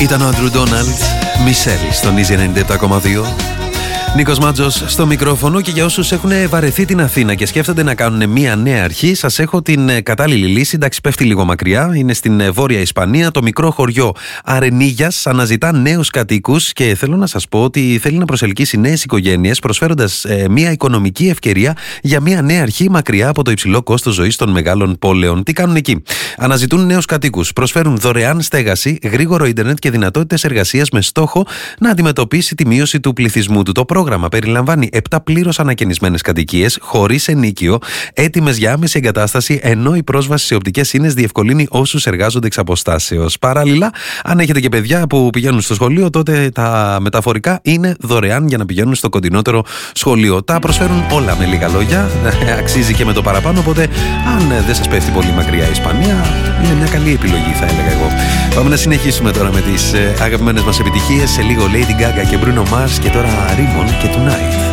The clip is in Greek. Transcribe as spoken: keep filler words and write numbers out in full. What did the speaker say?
Ήταν ο Άντρου Ντόναλντ, Μισελ στον Easy ενενήντα επτά κόμμα δύο. Νίκος Μάτζος στο μικρόφωνο, και για όσους έχουν βαρεθεί την Αθήνα και σκέφτονται να κάνουν μια νέα αρχή, σας έχω την κατάλληλη λύση. Εντάξει, πέφτει λίγο μακριά. Είναι στην Βόρεια Ισπανία. Το μικρό χωριό Αρενίγιας αναζητά νέους κατοίκους και θέλω να σας πω ότι θέλει να προσελκύσει νέες οικογένειες, προσφέροντας ε, μια οικονομική ευκαιρία για μια νέα αρχή μακριά από το υψηλό κόστος ζωής των μεγάλων πόλεων. Τι κάνουν εκεί? Αναζητούν νέους κατοίκους, προσφέρουν δωρεάν στέγαση, γρήγορο ίντερνετ και δυνατότητες εργασίας με στόχο να αντιμετωπίσει τη μείωση του πληθυσμού του. Το Το πρόγραμμα περιλαμβάνει επτά πλήρως ανακαινισμένες κατοικίες, χωρίς ενοίκιο, έτοιμες για άμεση εγκατάσταση, ενώ η πρόσβαση σε οπτικές ίνες διευκολύνει όσους εργάζονται εξ αποστάσεως. Παράλληλα, αν έχετε και παιδιά που πηγαίνουν στο σχολείο, τότε τα μεταφορικά είναι δωρεάν για να πηγαίνουν στο κοντινότερο σχολείο. Τα προσφέρουν όλα, με λίγα λόγια. Αξίζει και με το παραπάνω. Οπότε, αν δεν σας πέφτει πολύ μακριά η Ισπανία, είναι μια καλή επιλογή, θα έλεγα εγώ. Πάμε να συνεχίσουμε τώρα με τις αγαπημένες μας επιτυχίες. Σε λίγο Lady Gaga και Bruno Mars, και τώρα Rimon και Tonight.